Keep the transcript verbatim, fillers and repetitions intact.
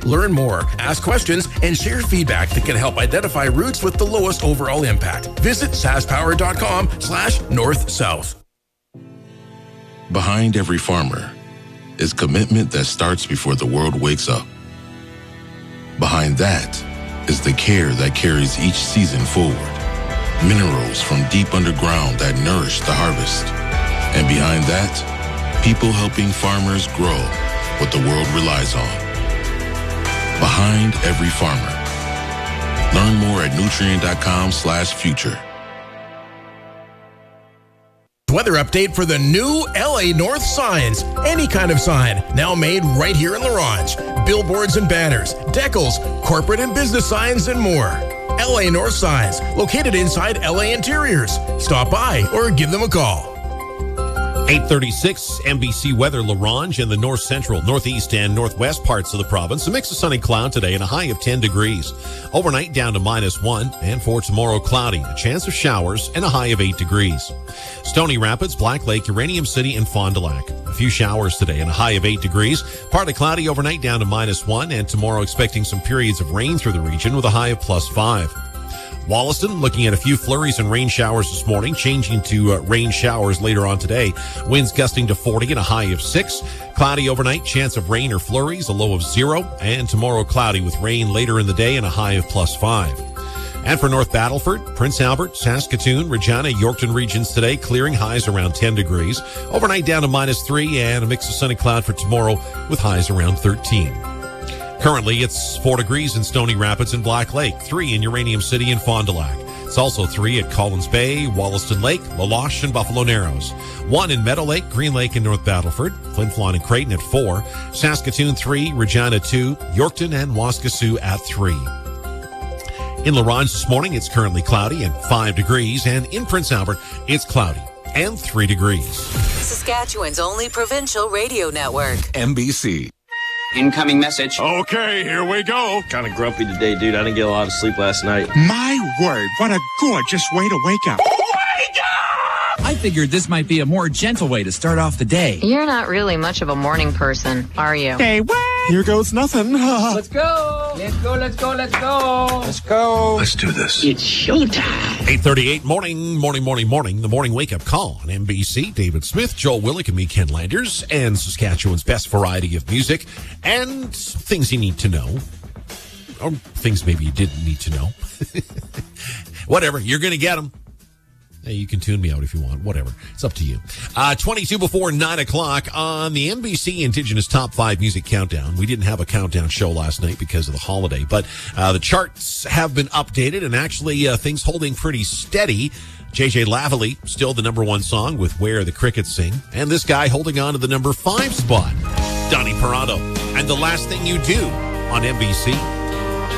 Learn more, ask questions, and share feedback that can help identify routes with the lowest overall impact. Visit sasspower.com slash north-south. Behind every farmer is commitment that starts before the world wakes up. Behind that is the care that carries each season forward. Minerals from deep underground that nourish the harvest. And behind that, people helping farmers grow what the world relies on. Behind every farmer. Learn more at Nutrien.com slash future. Weather update for the new L A North signs. Any kind of sign, now made right here in La Ronge. Billboards and banners, decals, corporate and business signs, and more. L A North signs, located inside L A Interiors. Stop by or give them a call. eight thirty-six, N B C weather. La Ronge in the north central, northeast, and northwest parts of the province. A mix of sun and cloud today and a high of ten degrees. Overnight down to minus one, and for tomorrow cloudy. A chance of showers and a high of eight degrees. Stony Rapids, Black Lake, Uranium City, and Fond du Lac. A few showers today and a high of eight degrees. Partly cloudy overnight down to minus one, and tomorrow expecting some periods of rain through the region with a high of plus five. Wollaston, looking at a few flurries and rain showers this morning, changing to uh, rain showers later on today. Winds gusting to forty and a high of six. Cloudy overnight, chance of rain or flurries, a low of zero. And tomorrow cloudy with rain later in the day and a high of plus five. And for North Battleford, Prince Albert, Saskatoon, Regina, Yorkton regions today, clearing highs around ten degrees. Overnight down to minus three, and a mix of sun and cloud for tomorrow with highs around thirteen. Currently, it's four degrees in Stony Rapids and Black Lake, three in Uranium City and Fond du Lac. It's also three at Collins Bay, Wollaston Lake, La Loche, and Buffalo Narrows. One in Meadow Lake, Green Lake, and North Battleford. Flin Flon and Creighton at four. Saskatoon three, Regina two, Yorkton and Waskesiu at three. In La Ronge this morning, it's currently cloudy and five degrees, and in Prince Albert, it's cloudy and three degrees. Saskatchewan's only provincial radio network. N B C. Incoming message. Okay, here we go. Kind of grumpy today, dude. I didn't get a lot of sleep last night. My word, what a gorgeous way to wake up. Wake up! I figured this might be a more gentle way to start off the day. You're not really much of a morning person, are you? Hey, what? Here goes nothing. Let's go. Let's go, let's go, let's go. Let's go. Let's do this. It's showtime. eight thirty-eight, morning, morning, morning, morning. The morning wake-up call on N B C. David Smith, Joel Willick, and me, Ken Landers, and Saskatchewan's best variety of music and things you need to know. Or things maybe you didn't need to know. Whatever, you're going to get them. Hey, you can tune me out if you want. Whatever. It's up to you. Uh, twenty-two before nine o'clock on the N B C Indigenous Top five Music Countdown. We didn't have a countdown show last night because of the holiday, but uh, the charts have been updated, and actually uh, things holding pretty steady. J J Lavallee, still the number one song with Where the Crickets Sing. And this guy holding on to the number five spot, Donnie Parado. And The Last Thing You Do on N B C.